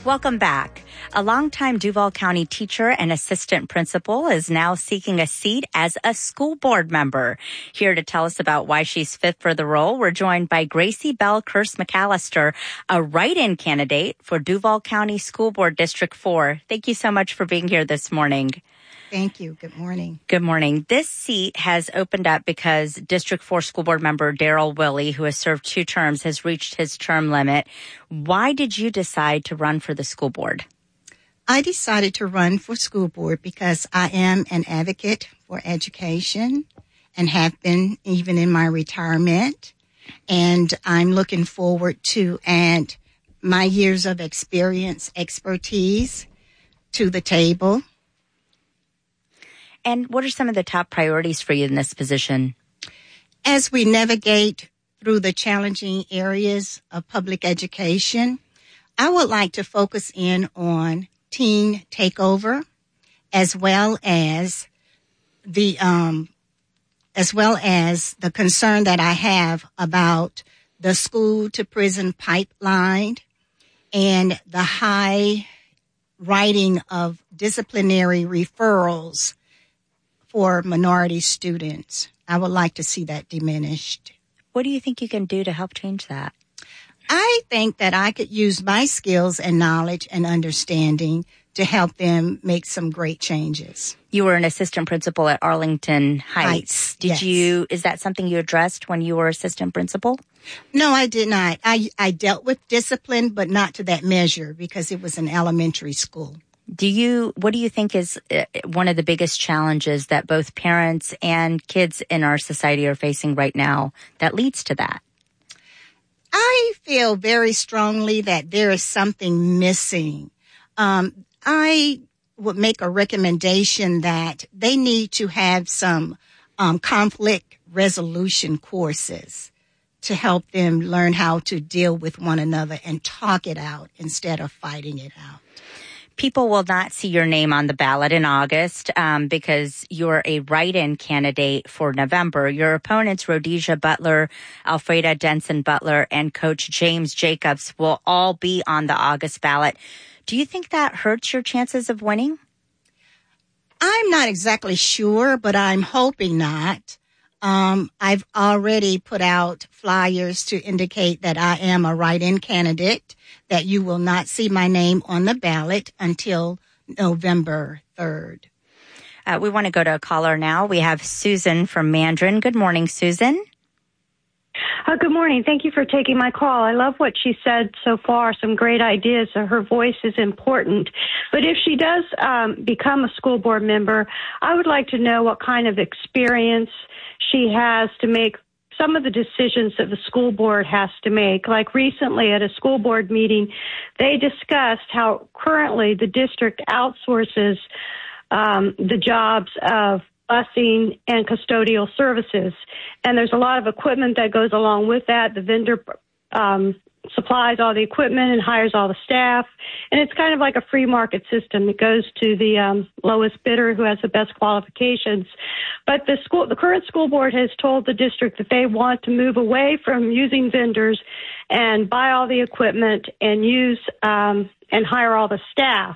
Welcome back. A longtime Duval County teacher and assistant principal is now seeking a seat as a school board member. Here to tell us about why she's fit for the role, we're joined by Gracie Bell Kearse McAllister, a write-in candidate for Duval County School Board District 4. Thank you so much for being here this morning. Thank you. Good morning. Good morning. This seat has opened up because District 4 School Board member Daryl Willey, who has served 2 terms, has reached his term limit. Why did you decide to run for the school board? I decided to run for school board because I am an advocate for education and have been even in my retirement. And I'm looking forward to add my years of experience, expertise to the table. And what are some of the top priorities for you in this position? As we navigate through the challenging areas of public education, I would like to focus in on teen takeover, as well as the concern that I have about the school to prison pipeline and the high writing of disciplinary referrals for minority students. I would like to see that diminished. What do you think you can do to help change that? I think that I could use my skills and knowledge and understanding to help them make some great changes. You were an assistant principal at Arlington Heights. Is that something you addressed when you were assistant principal? No, I did not. I dealt with discipline, but not to that measure because it was an elementary school. What do you think is one of the biggest challenges that both parents and kids in our society are facing right now that leads to that? I feel very strongly that there is something missing. I would make a recommendation that they need to have some conflict resolution courses to help them learn how to deal with one another and talk it out instead of fighting it out. People will not see your name on the ballot in August because you're a write-in candidate for November. Your opponents, Rhodesia Butler, Alfreda Denson Butler, and Coach James Jacobs will all be on the August ballot. Do you think that hurts your chances of winning? I'm not exactly sure, but I'm hoping not. I've already put out flyers to indicate that I am a write-in candidate, that you will not see my name on the ballot until November 3rd. We want to go to a caller now. We have Susan from Mandarin. Good morning, Susan. Good morning. Thank you for taking my call. I love what she said so far, some great ideas. Her voice is important. But if she does become a school board member, I would like to know what kind of experience she has to make some of the decisions that the school board has to make. Like recently at a school board meeting, they discussed how currently the district outsources the jobs of busing and custodial services. And there's a lot of equipment that goes along with that. The vendor supplies all the equipment and hires all the staff. And it's kind of like a free market system. It goes to the lowest bidder who has the best qualifications. But the current school board has told the district that they want to move away from using vendors and buy all the equipment and use and hire all the staff.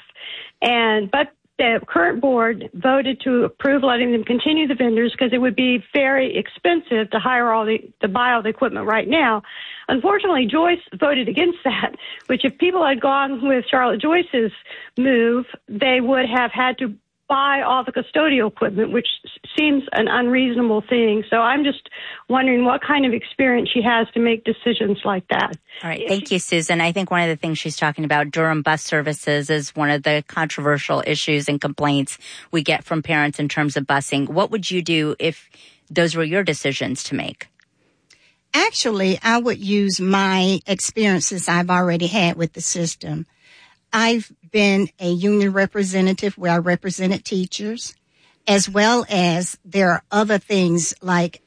But the current board voted to approve letting them continue the vendors because it would be very expensive to buy all the equipment right now. Unfortunately, Joyce voted against that, which if people had gone with Charlotte Joyce's move, they would have had to buy all the custodial equipment, which seems an unreasonable thing. So I'm just wondering what kind of experience she has to make decisions like that. All right. Thank you, Susan. I think one of the things she's talking about, Durham Bus Services, is one of the controversial issues and complaints we get from parents in terms of busing. What would you do if those were your decisions to make? Actually, I would use my experiences I've already had with the system. I've been a union representative where I represented teachers, as well as there are other things like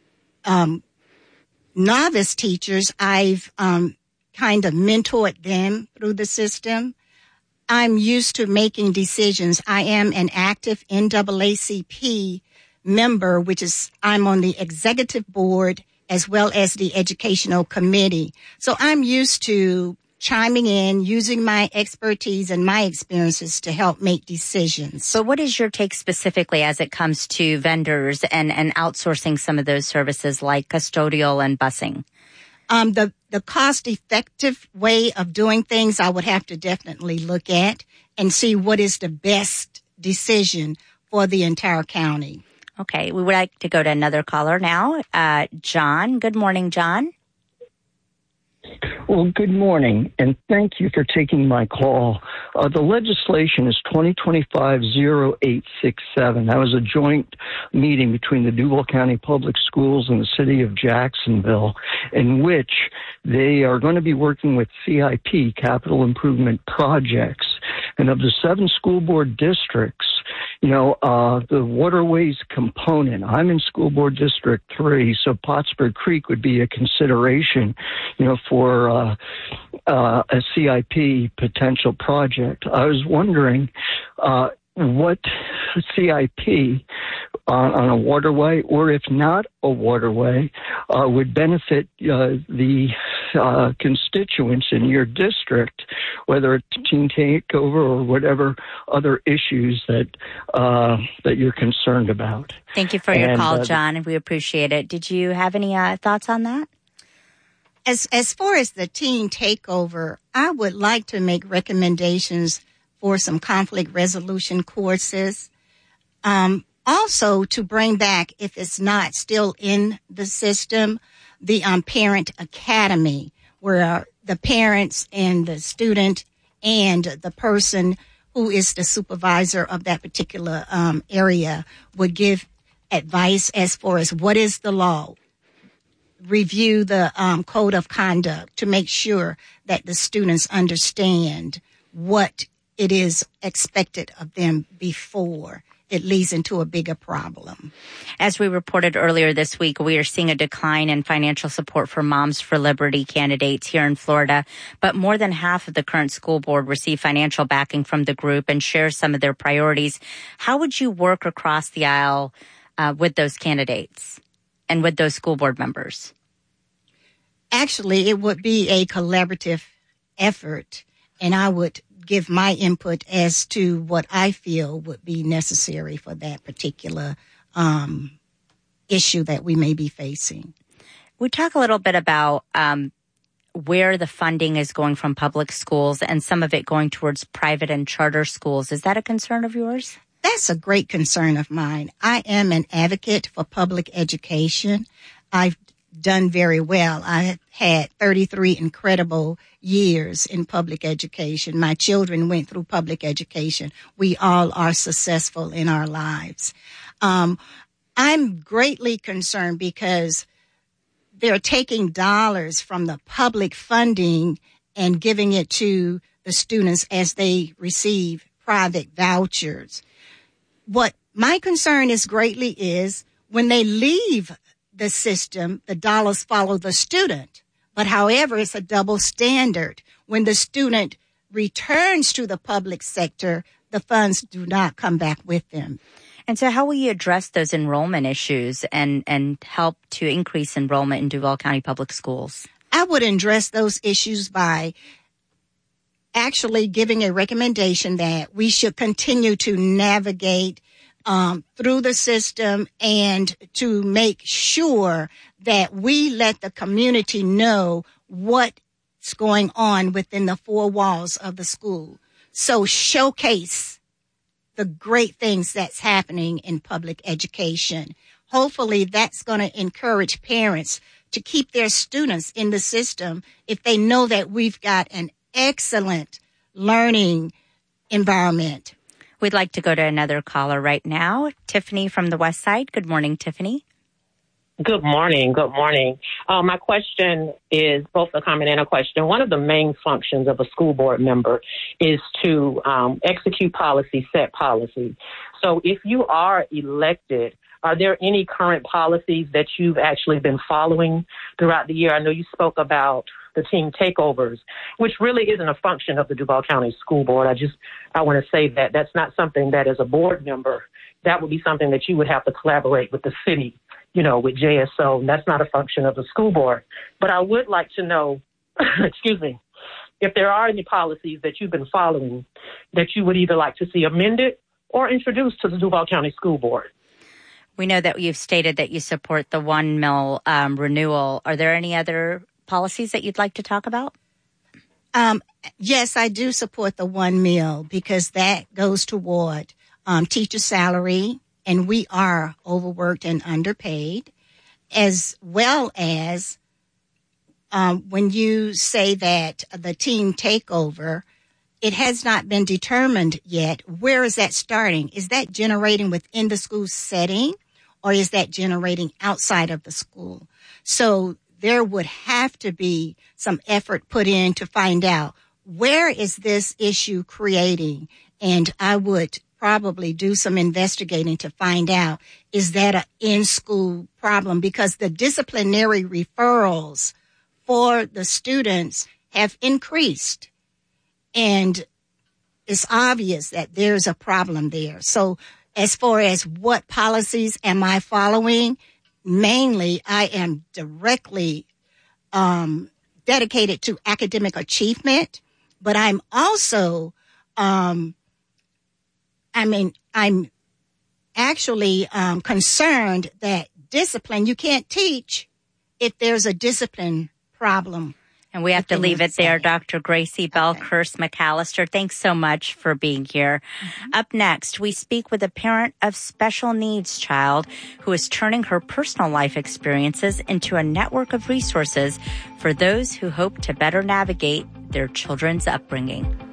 novice teachers. I've kind of mentored them through the system. I'm used to making decisions. I am an active NAACP member, I'm on the executive board as well as the educational committee. So I'm used to chiming in, using my expertise and my experiences to help make decisions. So what is your take specifically as it comes to vendors and outsourcing some of those services like custodial and busing? The cost-effective way of doing things, I would have to definitely look at and see what is the best decision for the entire county. Okay, we would like to go to another caller now. John, good morning, John. Well, good morning, and thank you for taking my call. The legislation is 2025-0867. That was a joint meeting between the Duval County Public Schools and the City of Jacksonville, in which they are going to be working with CIP, Capital Improvement Projects. And of the 7 school board districts, the waterways component, I'm in School Board District 3, so Pottsburg Creek would be a consideration, for a CIP potential project. I was wondering what CIP on a waterway, or if not a waterway, would benefit the constituents in your district, whether it's teen takeover or whatever other issues that you're concerned about. Thank you for your call, John, and we appreciate it. Did you have any thoughts on that? As far as the teen takeover, I would like to make recommendations for some conflict resolution courses. Also to bring back, if it's not still in the system, the Parent Academy, where the parents and the student and the person who is the supervisor of that particular area would give advice as far as what is the law, review the code of conduct to make sure that the students understand what it is expected of them before it leads into a bigger problem. As we reported earlier this week, we are seeing a decline in financial support for Moms for Liberty candidates here in Florida, but more than half of the current school board receive financial backing from the group and share some of their priorities. How would you work across the aisle with those candidates and with those school board members? Actually, it would be a collaborative effort, and I would give my input as to what I feel would be necessary for that particular issue that we may be facing. We talk a little bit about where the funding is going from public schools and some of it going towards private and charter schools. Is that a concern of yours? That's a great concern of mine. I am an advocate for public education. I've done very well. I had 33 incredible years in public education. My children went through public education. We all are successful in our lives. I'm greatly concerned because they're taking dollars from the public funding and giving it to the students as they receive private vouchers. What my concern is greatly is when they leave the system, the dollars follow the student. But however, it's a double standard. When the student returns to the public sector, the funds do not come back with them. And so how will you address those enrollment issues and help to increase enrollment in Duval County Public Schools? I would address those issues by actually giving a recommendation that we should continue to navigate through the system and to make sure that we let the community know what's going on within the 4 walls of the school. So showcase the great things that's happening in public education. Hopefully that's going to encourage parents to keep their students in the system if they know that we've got an excellent learning environment. We'd like to go to another caller right now. Tiffany from the West Side. Good morning, Tiffany. Good morning. Good morning. My question is both a comment and a question. One of the main functions of a school board member is to execute policy, set policy. So if you are elected, are there any current policies that you've actually been following throughout the year? I know you spoke about the team takeovers, which really isn't a function of the Duval County School Board. I want to say that that's not something that as a board member, that would be something that you would have to collaborate with the city, with JSO. And that's not a function of the school board. But I would like to know, excuse me, if there are any policies that you've been following that you would either like to see amended or introduced to the Duval County School Board. We know that you've stated that you support the 1 meal renewal. Are there any other policies that you'd like to talk about? Yes, I do support the 1 meal because that goes toward teacher salary, and we are overworked and underpaid, as well as when you say that the team takeover, it has not been determined yet. Where is that starting? Is that generating within the school setting, or is that generating outside of the school? So there would have to be some effort put in to find out where is this issue creating, and I would probably do some investigating to find out, is that an in-school problem? Because the disciplinary referrals for the students have increased, and it's obvious that there's a problem there. So as far as what policies am I following, mainly I am directly dedicated to academic achievement, but I'm also I'm actually concerned that discipline, you can't teach if there's a discipline problem. And we have to leave it there. Dr. Gracie Belkhurst McAllister, thanks so much for being here. Mm-hmm. Up next, we speak with a parent of special needs child who is turning her personal life experiences into a network of resources for those who hope to better navigate their children's upbringing.